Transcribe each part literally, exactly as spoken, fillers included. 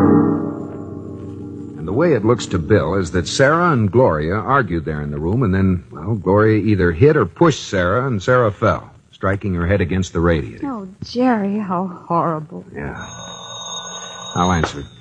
And the way it looks to Bill is that Sarah and Gloria argued there in the room, and then, well, Gloria either hit or pushed Sarah, and Sarah fell, striking her head against the radiator. Oh, Jerry, how horrible. Yeah. I'll answer it.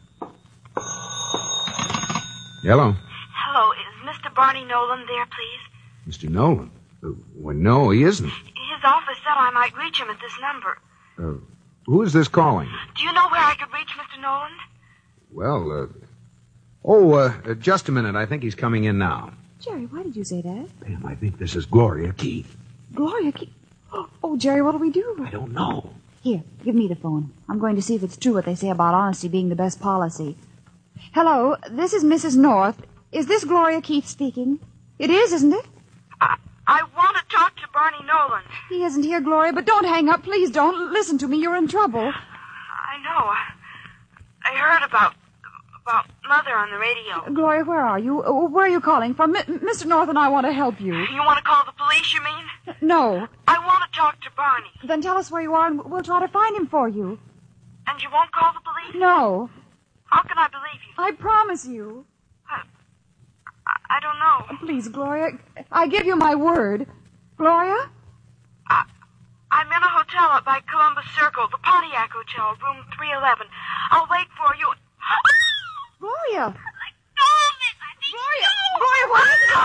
Hello? Hello, is Mister Barney Nolan there, please? Mister Nolan? Uh, well, no, he isn't. His office said I might reach him at this number. Uh, who is this calling? Do you know where I could reach Mister Nolan? Well, uh... Oh, uh, uh, just a minute. I think he's coming in now. Jerry, why did you say that? Pam, I think this is Gloria Keith. Gloria Keith? Oh, Jerry, what'll we do? I don't know. Here, give me the phone. I'm going to see if it's true what they say about honesty being the best policy. Hello, this is Missus North. Is this Gloria Keith speaking? It is, isn't it? I, I want to talk to Barney Nolan. He isn't here, Gloria, but don't hang up. Please don't. Listen to me. You're in trouble. I know. I heard about about Mother on the radio. Gloria, where are you? Uh, Where are you calling from? M- Mister North and I want to help you. You want to call the police, you mean? No. I want to talk to Barney. Then tell us where you are and we'll try to find him for you. And you won't call the police? No. How can I believe you? I promise you. I, I don't know. Please, Gloria, I give you my word. Gloria? I, I'm in a hotel up by Columbus Circle, the Pontiac Hotel, room three eleven. I'll wait for you. Gloria!